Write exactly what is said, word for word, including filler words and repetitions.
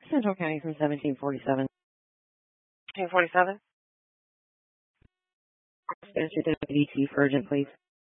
Central County from seventeen forty-seven. seventeen forty-seven? Answer Deputy T for urgent, please.